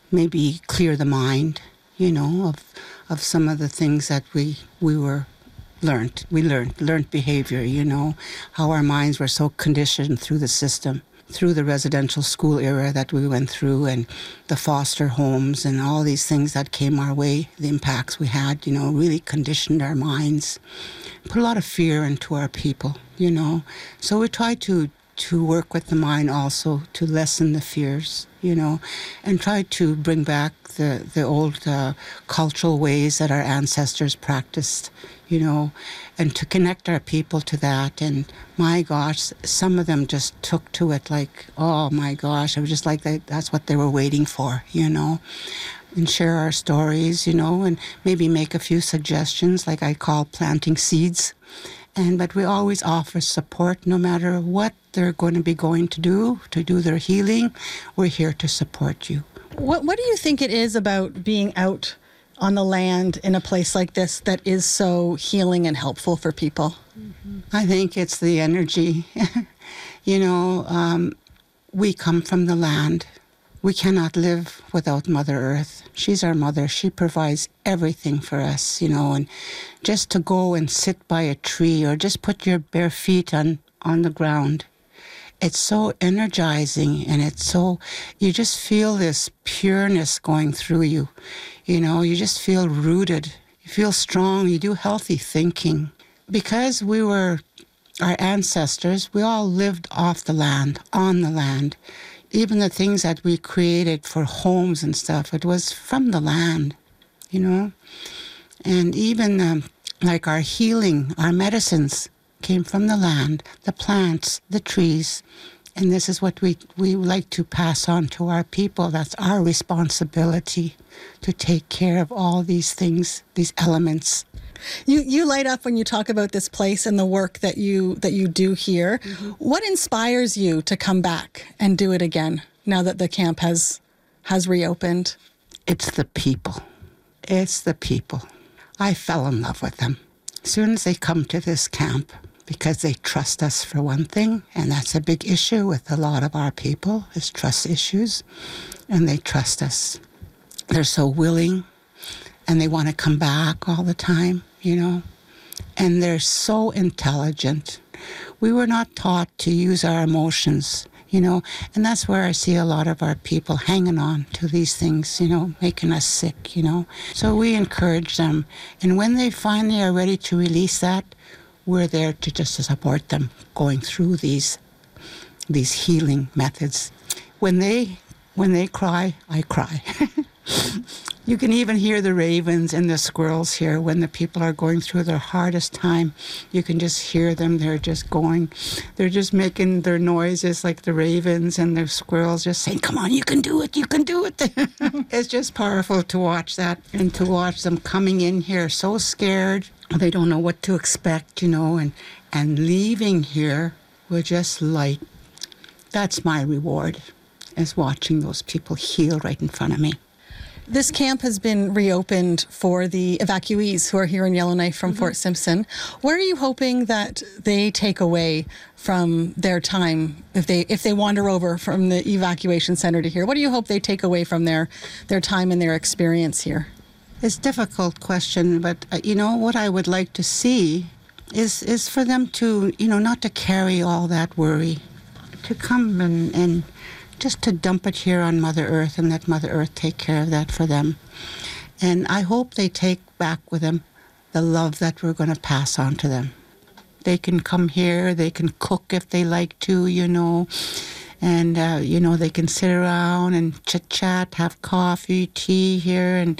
maybe clear the mind, of some of the things that we were learned. We learned behavior, how our minds were so conditioned through the system, through the residential school era that we went through and the foster homes and all these things that came our way, the impacts we had, really conditioned our minds, put a lot of fear into our people, So we try to work with the mind also to lessen the fears, and try to bring back the old cultural ways that our ancestors practiced, and to connect our people to that. And my gosh, some of them just took to it like, oh my gosh, it was just like that's what they were waiting for, and share our stories, and maybe make a few suggestions, like I call planting seeds. But we always offer support no matter what they're going to be going to do their healing. We're here to support you. What do you think it is about being out on the land in a place like this that is so healing and helpful for people? I think it's the energy. We come from the land. We cannot live without Mother Earth. She's our mother. She provides everything for us, and just to go and sit by a tree or just put your bare feet on the ground, it's so energizing, and you just feel this pureness going through you. You just feel rooted. You feel strong. You do healthy thinking. Because our ancestors, we all lived off the land, on the land. Even the things that we created for homes and stuff, it was from the land, And even like our healing, our medicines came from the land, the plants, the trees. And this is what we like to pass on to our people. That's our responsibility to take care of all these things, these elements. You light up when you talk about this place and the work that you do here. Mm-hmm. What inspires you to come back and do it again now that the camp has reopened? It's the people. It's the people. I fell in love with them. As soon as they come to this camp, because they trust us for one thing, and that's a big issue with a lot of our people, is trust issues, and they trust us. They're so willing, and they want to come back all the time, and they're so intelligent. We were not taught to use our emotions, and that's where I see a lot of our people hanging on to these things, making us sick, So we encourage them, and when they finally are ready to release that, we're there to just support them going through these healing methods. When they cry, I cry. You can even hear the ravens and the squirrels here when the people are going through their hardest time. You can just hear them. They're just making their noises like the ravens and the squirrels, just saying, come on, you can do it, you can do it. It's just powerful to watch that, and to watch them coming in here so scared. They don't know what to expect, and leaving here with just light. That's my reward, is watching those people heal right in front of me. This camp has been reopened for the evacuees who are here in Yellowknife from Fort Simpson. What are you hoping that they take away from their time if they wander over from the evacuation center to here? What do you hope they take away from their time and their experience here? It's a difficult question, but what I would like to see is for them to, not to carry all that worry, to come and just to dump it here on Mother Earth and let Mother Earth take care of that for them. And I hope they take back with them the love that we're going to pass on to them. They can come here, they can cook if they like to, and, they can sit around and chit-chat, have coffee, tea here, and,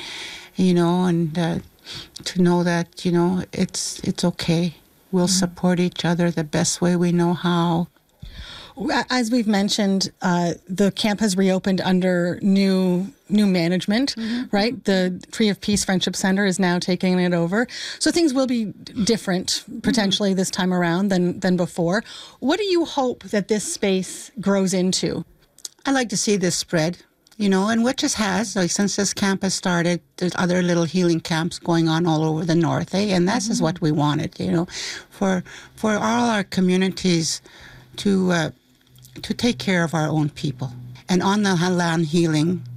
to know that, it's okay. We'll support each other the best way we know how. As we've mentioned, the camp has reopened under new management, right? The Tree of Peace Friendship Center is now taking it over. So things will be different potentially this time around than before. What do you hope that this space grows into? I like to see this spread, and Witches has, since this camp has started, there's other little healing camps going on all over the north, and this is what we wanted, for all our communities to take care of our own people. And on the land healing,